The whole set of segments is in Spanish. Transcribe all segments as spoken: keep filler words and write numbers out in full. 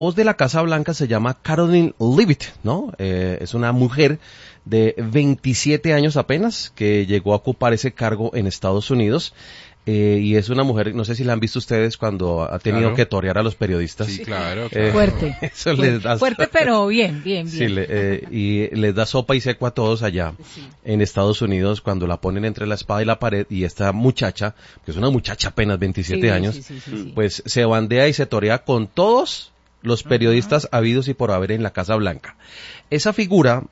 voz de la Casa Blanca se llama Karoline Leavitt, ¿no? Eh, es una mujer de veintisiete años apenas que llegó a ocupar ese cargo en Estados Unidos. Eh, y es una mujer, no sé si la han visto ustedes cuando ha tenido claro. que torear a los periodistas. Sí, claro. Eh, fuerte. Eso fuerte, les da, fuerte, pero bien, bien, bien. Sí, le, eh, y les da sopa y seco a todos allá sí. en Estados Unidos cuando la ponen entre la espada y la pared y esta muchacha, que es una muchacha apenas veintisiete sí, años, sí, sí, sí, sí. pues se bandea y se torea con todos los periodistas uh-huh. habidos y por haber en la Casa Blanca. Esa figura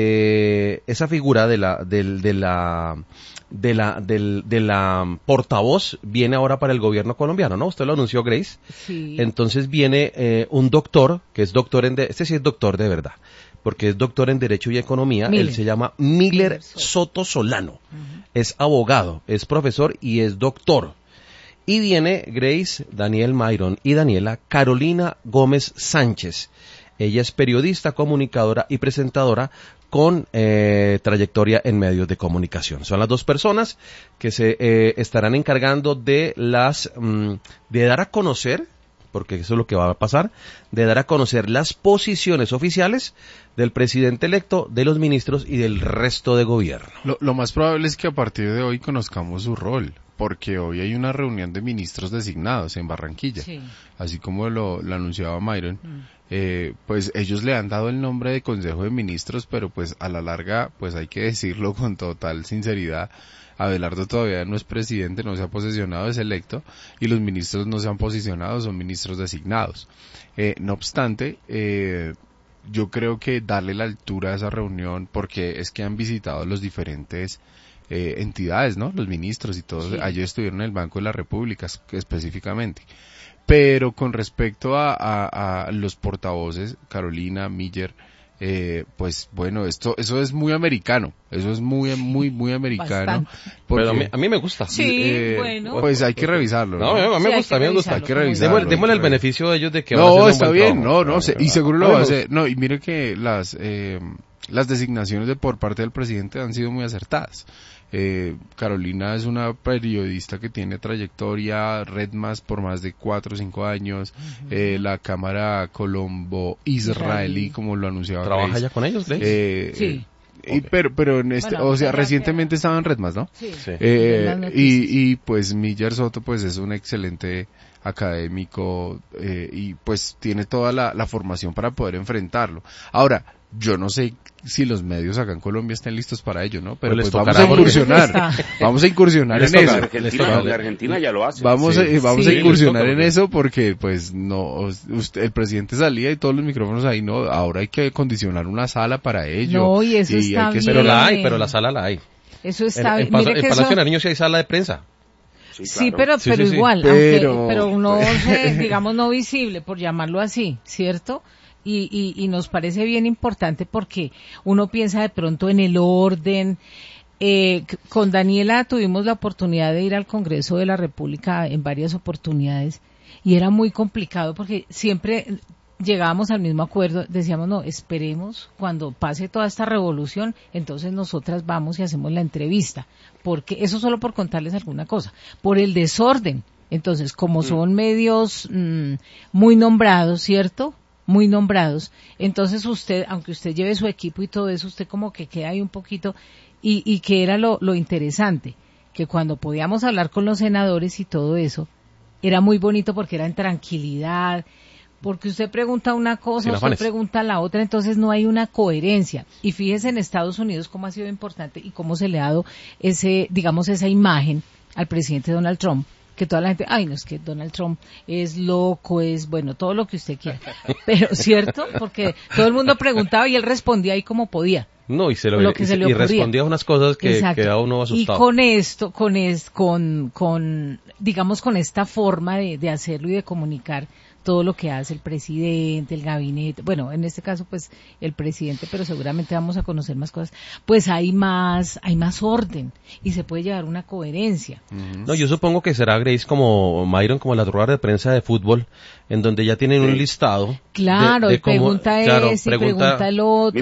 de, esa figura de la, del, de la, de la, del, de la portavoz viene ahora para el gobierno colombiano, ¿no? Usted lo anunció, Grace. Sí. Entonces viene eh, un doctor, que es doctor en, de, este sí es doctor de verdad, porque es doctor en Derecho y Economía. Miller. Él se llama Miller, Miller Soto Solano. Uh-huh. Es abogado, es profesor y es doctor. Y viene Grace, Daniel Mayron y Daniela Carolina Gómez Sánchez. Ella es periodista, comunicadora y presentadora con eh, trayectoria en medios de comunicación. Son las dos personas que se eh, estarán encargando de las mm, de dar a conocer, porque eso es lo que va a pasar, de dar a conocer las posiciones oficiales del presidente electo, de los ministros y del resto de gobierno. Lo, lo más probable es que a partir de hoy conozcamos su rol, porque hoy hay una reunión de ministros designados en Barranquilla, sí. así como lo, lo anunciaba Myron. Mm. Eh, pues ellos le han dado el nombre de Consejo de Ministros, pero pues a la larga, pues hay que decirlo con total sinceridad, Abelardo todavía no es presidente, no se ha posesionado, es electo, y los ministros no se han posicionado, son ministros designados. Eh, no obstante, eh, yo creo que darle la altura a esa reunión, porque es que han visitado los diferentes eh, entidades, ¿no? Los ministros y todos, sí. ayer estuvieron en el Banco de la República específicamente. Pero con respecto a, a, a los portavoces, Carolina, Miller, eh, pues bueno, esto, eso es muy americano, eso es muy, muy, muy americano. Porque, Pero a mí, a mí me gusta. Sí, eh, bueno. Pues hay que revisarlo, ¿no? No, a mí me sí, gusta, a mí me gusta. Hay que revisarlo. Démosle, démosle el beneficio de ellos de que no, van a hacer un está buen bien, trabajo. no, no, sé, y seguro lo va a hacer. No, y mire que las, eh, las designaciones de por parte del presidente han sido muy acertadas. Eh, Carolina es una periodista que tiene trayectoria, Redmas por más de cuatro o cinco años, uh-huh. eh, la Cámara Colombo-Israelí, como lo anunciaba ¿Trabaja Grace. ya con ellos, Grace? Eh, sí. Eh, y, okay. pero, pero en este, bueno, o sea, recientemente que... estaba en Redmas, ¿no? Sí. sí. Eh, y, y pues Miller Soto, pues es un excelente académico, eh, y pues tiene toda la, la formación para poder enfrentarlo. Ahora, yo no sé si los medios acá en Colombia estén listos para ello, ¿no? Pero pues, pues vamos a incursionar, vamos a incursionar en eso. Argentina, de Argentina ya lo hace. Vamos, sí. a, vamos sí. a incursionar en eso porque pues no, usted, el presidente salía y todos los micrófonos ahí, no, ahora hay que condicionar una sala para ello. No, y eso y está hay que bien. Pero la hay, pero la sala la hay. Eso está bien. En, en, Mire en que Palacio eso... de Nariño sí hay sala de prensa. Sí, claro. sí, pero, sí, pero sí, igual, sí. Pero... Aunque, pero no se, digamos, no visible, por llamarlo así, ¿cierto? Y, y, y nos parece bien importante porque uno piensa de pronto en el orden. Eh, con Daniela tuvimos la oportunidad de ir al Congreso de la República en varias oportunidades y era muy complicado porque siempre llegábamos al mismo acuerdo, decíamos no, esperemos cuando pase toda esta revolución, entonces nosotras vamos y hacemos la entrevista, porque eso solo por contarles alguna cosa, por el desorden. Entonces, como son medios mmm, muy nombrados, ¿cierto?, muy nombrados, entonces usted, aunque usted lleve su equipo y todo eso, usted como que queda ahí un poquito, y, y que era lo, lo interesante, que cuando podíamos hablar con los senadores y todo eso, era muy bonito porque era en tranquilidad, porque usted pregunta una cosa, usted pregunta la otra, entonces no hay una coherencia. Y fíjese en Estados Unidos cómo ha sido importante y cómo se le ha dado ese, digamos, esa imagen al presidente Donald Trump, que toda la gente, ay, no, es que Donald Trump es loco, es, bueno, todo lo que usted quiera. Pero, ¿cierto? Porque todo el mundo preguntaba y él respondía ahí como podía. No, y se lo, lo que y, se le y respondía unas cosas que quedaba uno asustado. Y con esto, con es, con, con, digamos, con esta forma de, de hacerlo y de comunicar todo lo que hace el presidente, el gabinete, bueno, en este caso pues el presidente, pero seguramente vamos a conocer más cosas, pues hay más, hay más orden y se puede llevar una coherencia. No, yo supongo que será, Grace, como Myron, como las ruedas de prensa de fútbol, en donde ya tienen sí. un listado. Claro, de, de y pregunta cómo, claro, ese, pregunta, pregunta el otro. Mire,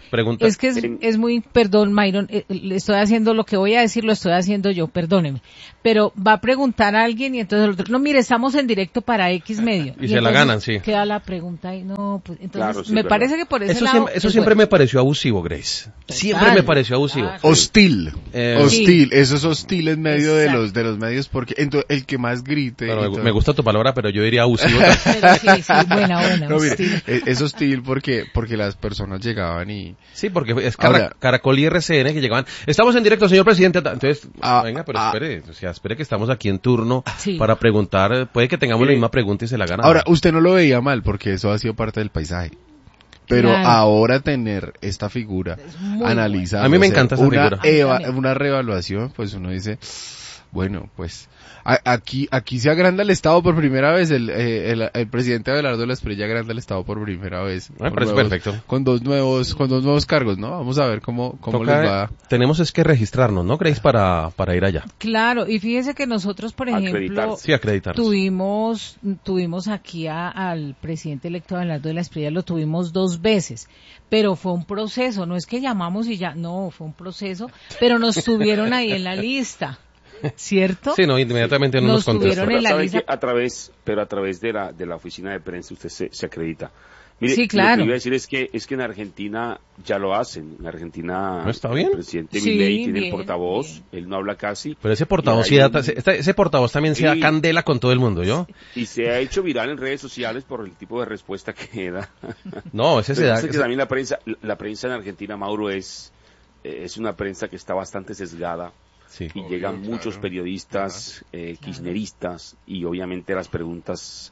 Pregunta. Es que es, es muy, perdón, Myron, eh, le estoy haciendo lo que voy a decir, lo estoy haciendo yo, perdóneme. Pero va a preguntar a alguien y entonces el otro, no, mire, estamos en directo para X medio. Y, y se la ganan, sí. Queda la pregunta y no, pues entonces claro, sí, me verdad. parece que por ese eso lado. siempre, eso siempre bueno. me pareció abusivo, Grace. Siempre Total. me pareció abusivo. Claro. Hostil, Eh, hostil, eso es hostil en medio de Exacto. los de los medios porque entonces el que más grite. Pero me, todo- me gusta tu palabra, pero yo diría abusivo. Pero sí, sí, buena, buena. No, mire, hostil. es, es hostil porque porque las personas llegaban y Sí, porque es Cara- Ahora- Caracol y R C N que llegaban. Estamos en directo, señor presidente. Entonces, Ah, venga, pero ah. espere, o sea, espere que estamos aquí en turno Sí. para preguntar. Puede que tengamos la Sí. misma pregunta y se la gana. ahora usted no lo veía mal porque eso ha sido parte del paisaje. Pero Claro. ahora tener esta figura muy analizada, bueno. A mí me hacer encanta esa una figura. eva- A mí también. una reevaluación, pues uno dice, bueno, pues a- aquí aquí se agranda el Estado por primera vez, el, eh, el, el presidente Abelardo Espriella agranda el Estado por primera vez. Me con parece nuevos- perfecto. Con dos nuevos con dos nuevos cargos, ¿no? Vamos a ver cómo cómo Toca- les va. Tenemos es que registrarnos, ¿no, Grace? Para, para ir allá. Claro, y fíjese que nosotros, por ejemplo, Acreditarse. Sí, acreditarnos. tuvimos tuvimos aquí a- al presidente electo Abelardo de la Espriella, lo tuvimos dos veces, pero fue un proceso, no es que llamamos y ya, no, fue un proceso, pero nos tuvieron ahí en la lista, ¿cierto? Sí, no, inmediatamente no Nos nos contestó. tuvieron Pero en la sabe lista. que a través, pero a través de la de la oficina de prensa usted se, se acredita. Mire, Sí, lo claro. que iba a decir es que es que en Argentina ya lo hacen. En Argentina ¿No está bien? el presidente Sí, Milei tiene bien, el portavoz, bien. él no habla casi. Pero ese portavoz, Y sí hay da- un- ese, ese portavoz también se da Sí. candela con todo el mundo, ¿yo? y se ha hecho viral en redes sociales por el tipo de respuesta que da. No, ese se Pero da. es que ese- también la prensa, la prensa en Argentina, Mauro, es eh, es una prensa que está bastante sesgada. Sí. Y Obvio, llegan claro. muchos periodistas eh, kirchneristas y obviamente las preguntas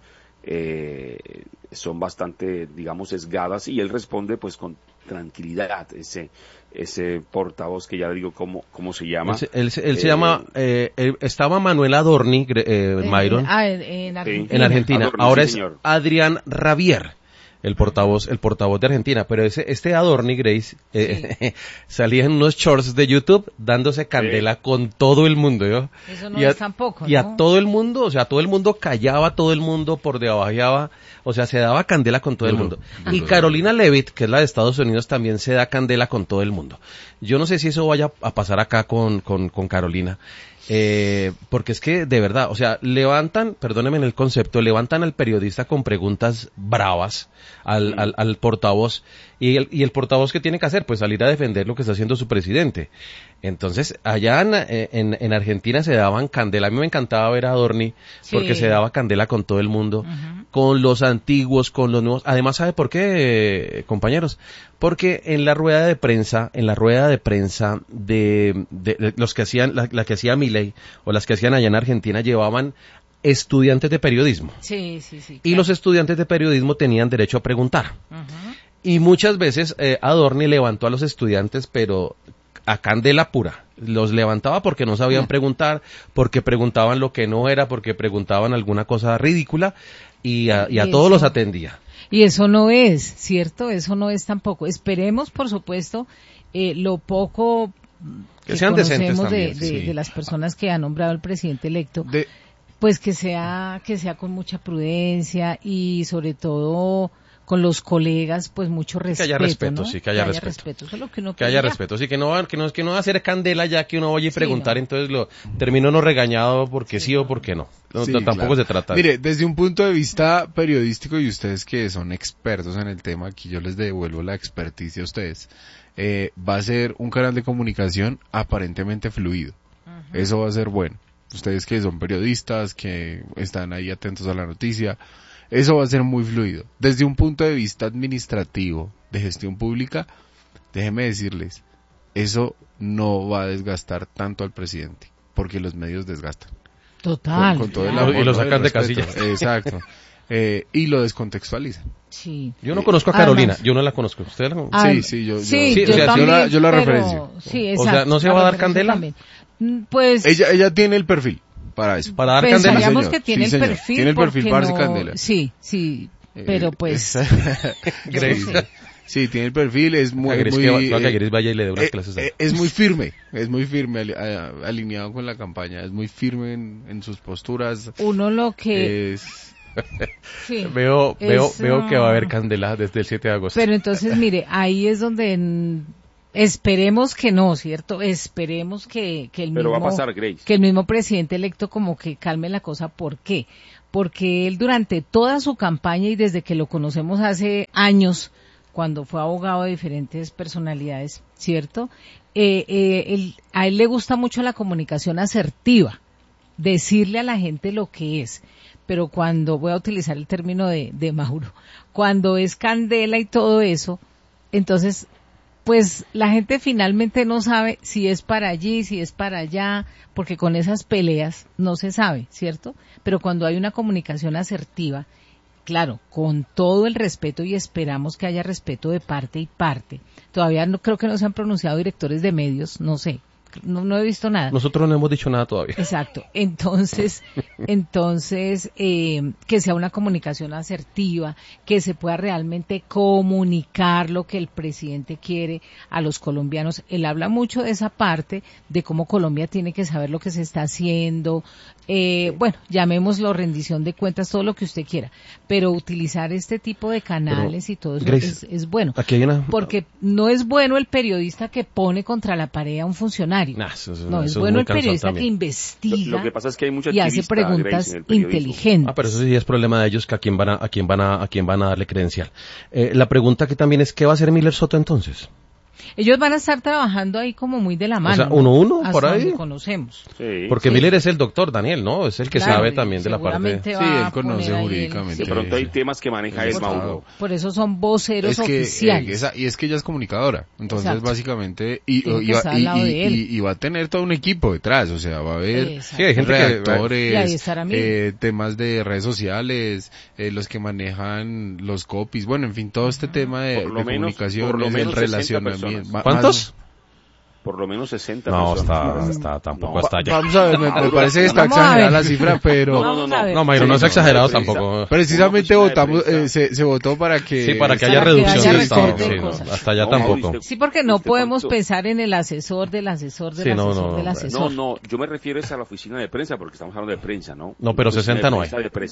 eh, son bastante, digamos, sesgadas y él responde pues con tranquilidad, ese ese portavoz que ya le digo cómo, cómo se llama. Él, se- él se- él se Eh, llama, eh, él- estaba Manuel Adorni, gre- eh, En- Myron, ah, en, en Argentina. en Argentina. Adorni, Ahora sí, es señor. Adrián Rabier, el portavoz, el portavoz de Argentina. Pero ese, este Adorni, Grace, eh, salía en unos shorts de YouTube dándose candela con todo el mundo, ¿yo? Eso no y a, es tampoco, y a ¿no? todo el mundo, o sea, todo el mundo callaba, todo el mundo por debajeaba, o sea, se daba candela con todo el Duro, mundo. duro. Y Carolina Levitt, que es la de Estados Unidos, también se da candela con todo el mundo. Yo no sé si eso vaya a pasar acá con, con, con Carolina. Eh, porque es que, de verdad, o sea, levantan, perdónenme en el concepto, levantan al periodista con preguntas bravas, al, al, al portavoz, y el, y el portavoz, ¿qué tiene que hacer? Pues salir a defender lo que está haciendo su presidente. Entonces, allá en, en, en Argentina se daban candela. A mí me encantaba ver a Adorni, Sí. porque se daba candela con todo el mundo, Ujú. con los antiguos, con los nuevos. Además, ¿sabe por qué, eh, compañeros? Porque en la rueda de prensa, en la rueda de prensa de, de, de los que hacían, la, la que hacía Milei, o las que hacían allá en Argentina, llevaban estudiantes de periodismo. Sí, sí, sí. Y claro. los estudiantes de periodismo tenían derecho a preguntar. Ujú. Y muchas veces eh, Adorni levantó a los estudiantes, pero a candela pura. Los levantaba porque no sabían preguntar, porque preguntaban lo que no era, porque preguntaban alguna cosa ridícula, y a, y a Eso. todos los atendía. Y eso no es, ¿cierto? Eso no es tampoco. Esperemos, por supuesto, eh, lo poco Que que sean decentes conocemos de, también, de- sí. de las personas que ha nombrado el presidente electo, De, pues que sea que sea con mucha prudencia y sobre todo con los colegas, pues mucho respeto, haya respeto, ¿no? sí, que haya respeto. Eso es lo que uno Que haya pide. respeto, sí, que no, va- que no, que no va a hacer candela ya que uno oye y Sí, preguntar, no. entonces lo termino no regañado porque sí, o porque no. No, Sí, no, tampoco claro. se trata de Mire, desde un punto de vista periodístico y ustedes que son expertos en el tema, aquí yo les devuelvo la experticia a ustedes, eh, va a ser un canal de comunicación aparentemente fluido. Eso va a ser bueno. Ustedes que son periodistas, que están ahí atentos a la noticia, eso va a ser muy fluido. Desde un punto de vista administrativo, de gestión pública, déjenme decirles, eso no va a desgastar tanto al presidente, porque los medios desgastan. Total. Con, con todo el claro. amor, Y lo ¿no? sacan El de respeto. casilla. Exacto. Eh, y lo descontextualizan. Sí. Yo no conozco a Además- Carolina, yo no la conozco. ¿Usted la Ah, Sí, sí, yo- yo- sí, Sí, yo, o sea, yo también, la- yo la pero- referencio. Sí, O sea, exacto, ¿no se la va a dar referencia candela? también. Mm, Pues Ella, ella tiene el perfil para eso. Para dar candela. pensaríamos señor. que tiene Sí, el señor. perfil. Tiene el perfil porque para darse no- candela. Sí, sí, pero Eh, pues... es- Grace. Sí, sí, tiene el perfil, es muy... A Grace muy, que va- no, que a eh, Grace vaya y le dé unas eh, clases. ahí. eh, es muy firme, es muy firme, ali- a- alineado con la campaña, es muy firme en, en sus posturas. Uno lo que... Es, Sí, veo, veo, es, veo que va a haber candela desde el siete de agosto. Pero entonces, mire, ahí es donde mm, esperemos que no, ¿cierto? Esperemos que, que el pero mismo, va a pasar, Grace. que el mismo presidente electo como que calme la cosa. ¿Por qué? Porque él durante toda su campaña y desde que lo conocemos hace años, cuando fue abogado de diferentes personalidades, ¿cierto? Eh, eh, él, a él le gusta mucho la comunicación asertiva, decirle a la gente lo que es. Pero cuando, voy a utilizar el término de, de Mauro, cuando es candela y todo eso, entonces, pues la gente finalmente no sabe si es para allí, si es para allá, porque con esas peleas no se sabe, ¿cierto? Pero cuando hay una comunicación asertiva, claro, con todo el respeto y esperamos que haya respeto de parte y parte. Todavía no creo que no se han pronunciado directores de medios, no sé. No, no he visto nada. Nosotros no hemos dicho nada todavía. Exacto. Entonces, entonces eh, que sea una comunicación asertiva, que se pueda realmente comunicar lo que el presidente quiere a los colombianos. Él habla mucho de esa parte, de cómo Colombia tiene que saber lo que se está haciendo. Eh, bueno, llamémoslo rendición de cuentas, todo lo que usted quiera. Pero utilizar este tipo de canales Pero, y todo eso Grace, es, es bueno. Aquí hay una... Porque no es bueno el periodista que pone contra la pared a un funcionario. Nah, eso, eso, no, es eso bueno es el periodista también. que investiga lo, lo que pasa es que hay mucha y hace preguntas Grace, inteligentes. Ah, pero eso sí es problema de ellos, que a quién van a, a quién van a, a quién van a darle credencial. Eh, la pregunta que también es, ¿qué va a hacer Miller Soto entonces? Ellos van a estar trabajando ahí como muy de la mano. O sea, uno uno ¿no? por ahí. Donde conocemos. Sí, Porque sí. Miller es el doctor, Daniel, ¿no? Es el que claro, sabe también de la parte. Sí, él conoce jurídicamente. De pronto hay temas que maneja él, Mauro. Por eso son voceros es que, oficiales. Eh, esa, y es que ella es comunicadora. Entonces, Exacto. básicamente, y, y, y, y, y, y va a tener todo un equipo detrás. O sea, va a haber sí, hay gente redactores, que, eh, temas de redes sociales, eh, los que manejan los copies. Bueno, en fin, todo este tema de, de menos, comunicación, el relacionamiento. ¿Cuántos? Por lo menos sesenta no, personas. Está, está, tampoco no, está allá. Vamos a ver, me, me parece que está exagerada la cifra, pero... No, no, no, no Mayro, sí, no es exagerado no, tampoco. Precisamente votamos, eh, se, se votó para que... Sí, para que haya para reducción que haya de Estado. Sí, no, hasta allá no, tampoco. Usted, sí, porque no podemos cuánto? pensar en el asesor del asesor del sí, asesor no, no, del asesor. No, no, yo me refiero a la oficina de prensa, porque estamos hablando de prensa, ¿no? No, pero sesenta no hay.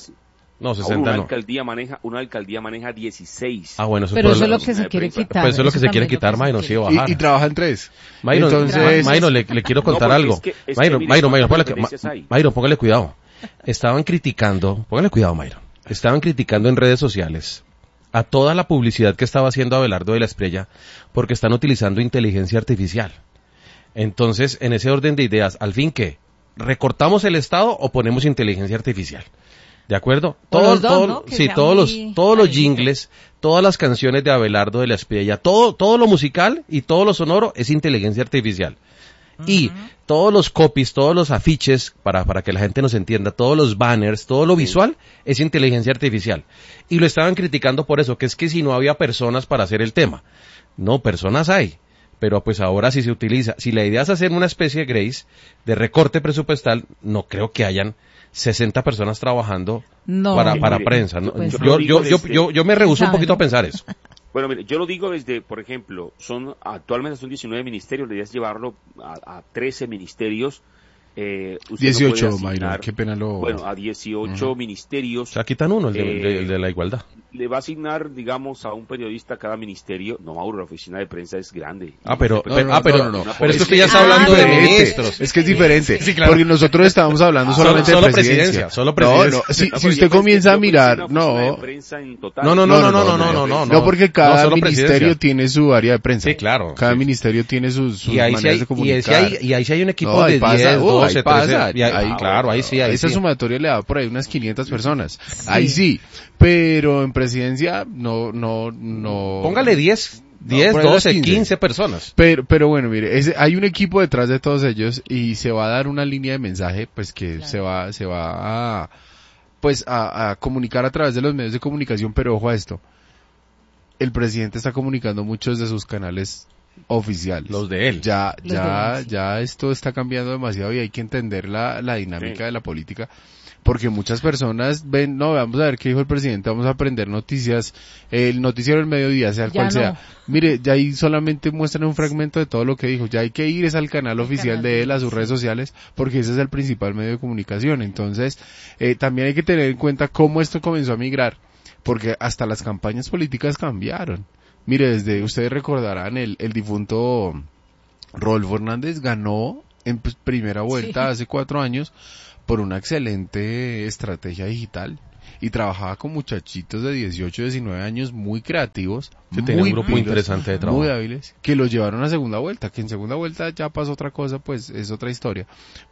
No, sesenta una no. alcaldía maneja, una alcaldía maneja dieciséis. Ah, bueno, eso pero es eso es lo que se quiere quitar. Pues eso es lo que se quiere quitar, Mayro, sí, bajar. Y, y trabaja en tres. Mayro, entonces, Mayro, le, le quiero contar no, algo. Es que, es Mayro, que, Mayro, mire, Mayro, póngale, Mayro, póngale cuidado. Estaban criticando, póngale cuidado, Mayro. Estaban criticando en redes sociales a toda la publicidad que estaba haciendo Abelardo de la Espriella porque están utilizando inteligencia artificial. Entonces, en ese orden de ideas, ¿al fin qué? ¿Recortamos el Estado o ponemos inteligencia artificial? ¿De acuerdo? Todos, todo, ¿no? Sí, todos los, todos los jingles, todas las canciones de Abelardo de la Espriella, todo, todo lo musical y todo lo sonoro es inteligencia artificial. Uh-huh. Y todos los copies, todos los afiches, para, para que la gente nos entienda, todos los banners, todo lo visual es inteligencia artificial. Y lo estaban criticando por eso, que es que si no había personas para hacer el tema. No, personas hay. Pero pues ahora sí se utiliza. Si la idea es hacer una especie de Grace, de recorte presupuestal, no creo que hayan sesenta personas trabajando no, para, para mire, prensa. ¿no? Pues, yo, yo, yo, yo, yo me rehúso un poquito a pensar eso. Bueno, mire, yo lo digo desde, por ejemplo, son actualmente son diecinueve ministerios, la idea es llevarlo a, a trece ministerios. Eh, dieciocho, no Mayra, qué pena lo... Bueno, a dieciocho uh-huh. ministerios. O sea, quitan uno, el de, eh, de, el de la igualdad. Le va a asignar, digamos, a un periodista cada ministerio. No, Mauro, la oficina de prensa es grande. Ah, pero, no, pero, no, ah, pero, no, no, no. pero es que usted ya está hablando ah, de ministros. Es que es diferente. Sí, claro. Porque nosotros estábamos hablando ah, solamente solo, de presidencia. presidencia. Solo presidencia. No, no, si, si usted comienza a mirar, no. No, no, no, no, no, no, no, no. No, porque cada ministerio tiene su área de prensa. Sí, claro. Cada ministerio tiene sus maneras de comunicar. Y ahí sí hay un equipo de diez, doce, trece. Claro, ahí sí, ahí esa sí. sumatoria le da por ahí unas quinientas personas. Sí. Ahí sí, pero en presidencia no, no, no. Póngale diez, diez, no, doce, quince personas. Pero, pero bueno, mire, es, hay un equipo detrás de todos ellos y se va a dar una línea de mensaje, pues que claro. se va, se va a, pues a, a comunicar a través de los medios de comunicación, pero ojo a esto. El presidente está comunicando muchos de sus canales oficiales. Los de él. Ya, Los ya, de él, sí. ya esto está cambiando demasiado y hay que entender la, la dinámica sí. de la política. porque muchas personas ven, no, vamos a ver qué dijo el presidente, vamos a aprender noticias, el noticiero del mediodía, sea el Ya cual no. sea. Mire, ya ahí solamente muestran un fragmento de todo lo que dijo, ya hay que ir es al canal El oficial canal de él, a sus sí. redes sociales, porque ese es el principal medio de comunicación. Entonces, eh, también hay que tener en cuenta cómo esto comenzó a migrar, porque hasta las campañas políticas cambiaron. Mire, desde, ustedes recordarán, el, el difunto Rodolfo Hernández ganó en pues, primera vuelta Sí. hace cuatro años por una excelente estrategia digital y trabajaba con muchachitos de dieciocho, diecinueve años muy creativos, Que tenía muy un grupo pilos, interesante de trabajo. muy hábiles, que los llevaron a segunda vuelta, que en segunda vuelta ya pasó otra cosa, pues es otra historia,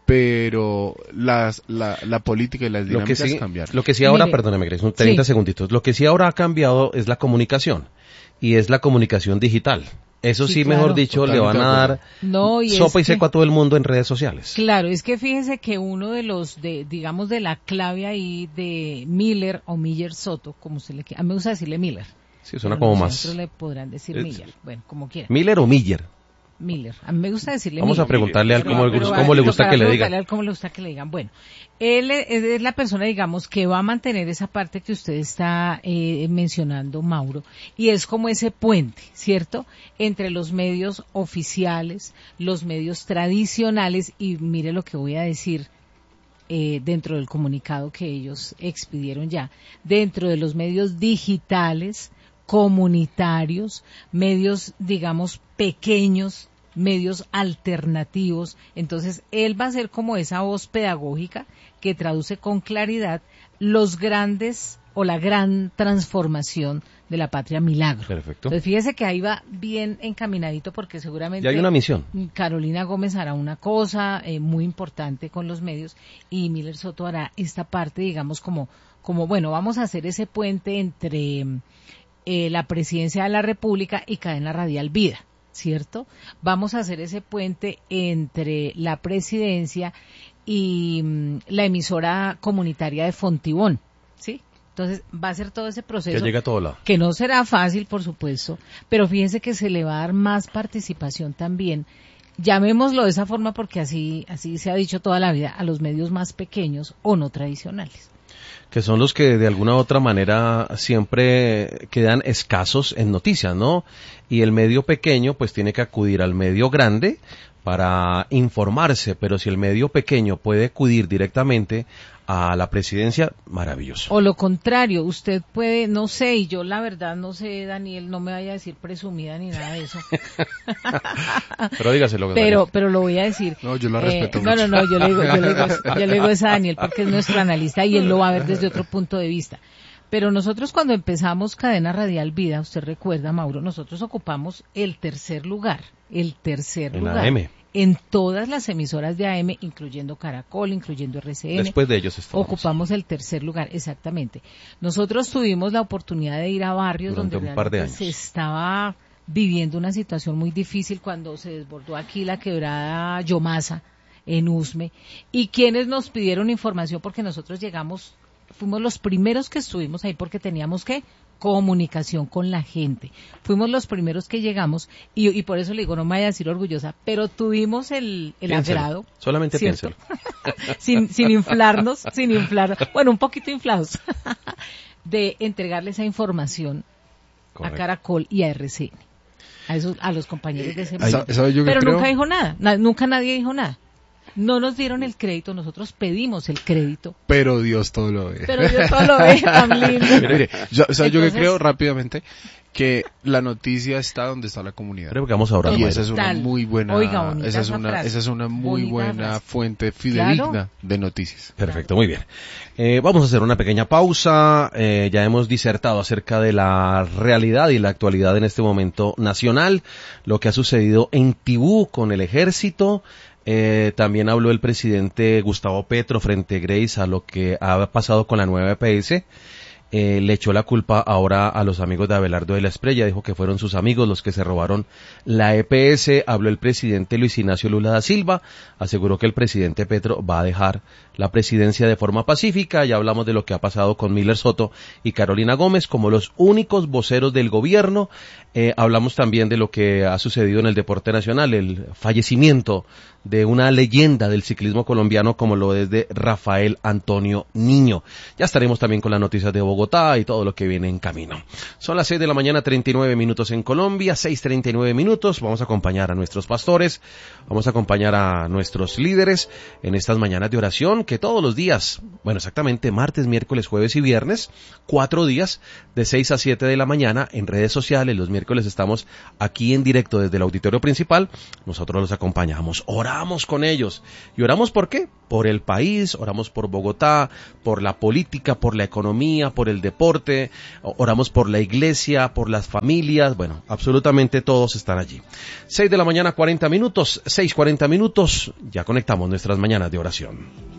pero las, la, la política y las Lo que dinámicas sí, cambiaron. lo que sí ahora, Mire. perdóneme, Grace, un treinta Sí. segunditos. Lo que sí ahora ha cambiado es la comunicación. Y es la comunicación digital. Eso sí, Sí, mejor claro. dicho, le Totalmente van a de dar acuerdo. No, y es sopa y que- seco a todo el mundo en redes sociales. Claro, es que fíjese que uno de los, de, digamos, de la clave ahí de Miller o Miller Soto, como se le quiera, a mí me gusta decirle Miller. Sí, suena pero como los más. otros le podrán decir Es- Miller, bueno, como quiera. ¿Miller o Miller? Miller, a mí me gusta decirle Vamos Miller. a preguntarle a él Pero- cómo, pero cómo va- le gusta tocará que le preguntarle diga. a él cómo le gusta que le digan. Bueno, él es, es la persona, digamos, que va a mantener esa parte que usted está eh, mencionando, Mauro, y es como ese puente, ¿cierto?, entre los medios oficiales, los medios tradicionales, y mire lo que voy a decir, eh, dentro del comunicado que ellos expidieron ya, dentro de los medios digitales, comunitarios, medios, digamos, pequeños, medios alternativos. Entonces, él va a ser como esa voz pedagógica que traduce con claridad los grandes o la gran transformación de la Patria Milagro. Perfecto. Entonces, fíjese que ahí va bien encaminadito porque seguramente Ya hay una misión. Carolina Gómez hará una cosa eh, muy importante con los medios y Miller Soto hará esta parte, digamos, como, como bueno, vamos a hacer ese puente entre eh, la Presidencia de la República y Cadena Radial Vida, ¿cierto? Vamos a hacer ese puente entre la Presidencia y mm, la emisora comunitaria de Fontibón, ¿sí? Entonces va a ser todo ese proceso. Ya llega a todo lado. Que no será fácil, por supuesto, pero fíjense que se le va a dar más participación también, llamémoslo de esa forma porque así, así se ha dicho toda la vida, a los medios más pequeños o no tradicionales. Que son los que de alguna u otra manera siempre quedan escasos en noticias, ¿no? Y el medio pequeño pues tiene que acudir al medio grande para informarse, pero si el medio pequeño puede acudir directamente a la presidencia, maravilloso. O lo contrario, usted puede, no sé, y yo la verdad no sé, Daniel, no me vaya a decir presumida ni nada de eso. Pero dígaselo. Pero, pero lo voy a decir. No, yo la respeto No, no, mucho. no, yo le digo, yo le digo, yo le digo eso a Daniel porque es nuestro analista y él lo va a ver desde otro punto de vista. Pero nosotros cuando empezamos Cadena Radial Vida, usted recuerda, Mauro, nosotros ocupamos el tercer lugar, el tercer En lugar. A M. En todas las emisoras de A M, incluyendo Caracol, incluyendo R C N. Después de ellos estamos. Ocupamos el tercer lugar, exactamente. Nosotros tuvimos la oportunidad de ir a barrios Durante donde un par de realmente años. se estaba viviendo una situación muy difícil cuando se desbordó aquí la quebrada Yomasa en Usme. Y quienes nos pidieron información porque nosotros llegamos, fuimos los primeros que estuvimos ahí porque teníamos que comunicación con la gente. Fuimos los primeros que llegamos y, y por eso le digo, no me vaya a decir orgullosa, pero tuvimos el, el Piénselo. agrado. Solamente ¿cierto? piénselo. sin, sin inflarnos, sin inflar, bueno, un poquito inflados, de entregarle esa información Correcto. a Caracol y a R C N, a esos, a los compañeros de ese Ay, medio. ¿sabe yo qué Pero creo? nunca dijo nada, na- nunca nadie dijo nada. No nos dieron el crédito, nosotros pedimos el crédito, Pero Dios todo lo ve. pero yo todo lo veo tan lindo. Mire, mire, yo, o sea, yo que Entonces- creo rápidamente que la noticia está donde está la comunidad. Creo que vamos a orar. Y Mayra. esa es una Total. muy buena, Oiga, bonita esa es esa una, frase. esa es una muy Bonita buena frase. fuente fidedigna Claro. de noticias. Perfecto, muy bien. Eh, vamos a hacer una pequeña pausa. Eh, ya hemos disertado acerca de la realidad y la actualidad en este momento nacional, lo que ha sucedido en Tibú con el ejército. Eh, también habló el presidente Gustavo Petro frente a Grace a lo que ha pasado con la nueva E P S. Eh, le echó la culpa ahora a los amigos de Abelardo de la Espriella, dijo que fueron sus amigos los que se robaron la E P S. Habló el presidente Luis Ignacio Lula da Silva, aseguró que el presidente Petro va a dejar la presidencia de forma pacífica. Ya hablamos de lo que ha pasado con Miller Soto y Carolina Gómez como los únicos voceros del gobierno. Eh, hablamos también de lo que ha sucedido en el deporte nacional, el fallecimiento de una leyenda del ciclismo colombiano como lo es de Rafael Antonio Niño. Ya estaremos también con las noticias de Bogotá y todo lo que viene en camino. Son las seis de la mañana, treinta y nueve minutos en Colombia, seis treinta y nueve minutos. Vamos a acompañar a nuestros pastores, vamos a acompañar a nuestros líderes en estas mañanas de oración que todos los días, bueno, exactamente martes, miércoles, jueves y viernes, cuatro días de seis a siete de la mañana en redes sociales. Los miércoles estamos aquí en directo desde el auditorio principal. Nosotros los acompañamos, oramos con ellos. ¿Y oramos por qué? Por el país, oramos por Bogotá, por la política, por la economía, por el deporte, oramos por la iglesia, por las familias, bueno, absolutamente todos están allí. seis de la mañana, cuarenta minutos, seis cuarenta minutos, ya conectamos nuestras mañanas de oración.